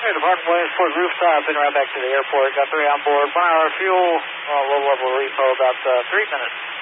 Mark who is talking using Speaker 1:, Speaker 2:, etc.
Speaker 1: County, departing Williamsport rooftop, and right back to the airport. Got 3 on board, 1 hour fuel, low level repo, about 3 minutes.